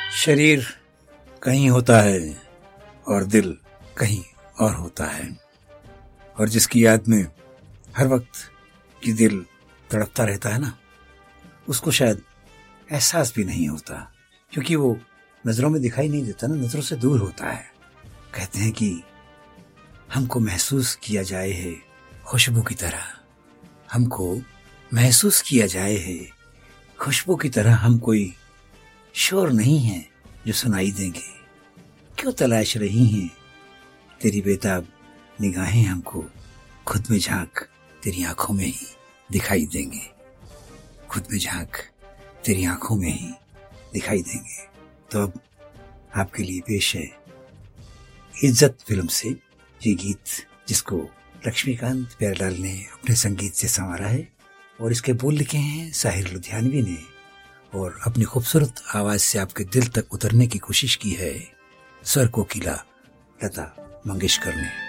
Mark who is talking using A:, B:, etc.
A: शरीर कहीं होता है और दिल कहीं और होता है, और जिसकी याद में हर वक्त ये दिल तड़पता रहता है ना, उसको शायद एहसास भी नहीं होता, क्योंकि वो नजरों में दिखाई नहीं देता ना, नजरों से दूर होता है। कहते हैं कि हमको महसूस किया जाए है खुशबू की तरह, हमको महसूस किया जाए है खुशबू की तरह। हम कोई शोर नहीं है जो सुनाई देंगे, क्यों तलाश रही हैं तेरी बेताब निगाहें, हमको खुद में झांक तेरी आंखों में ही दिखाई देंगे, खुद में झांक तेरी आंखों में ही दिखाई देंगे। तो अब आपके लिए पेश है इज्जत फिल्म से ये गीत, जिसको लक्ष्मीकांत प्यारेलाल ने अपने संगीत से संवारा है, और इसके बोल लिखे हैं साहिर लुधियानवी ने, और अपनी खूबसूरत आवाज से आपके दिल तक उतरने की कोशिश की है स्वर कोकिला लता मंगेशकर ने।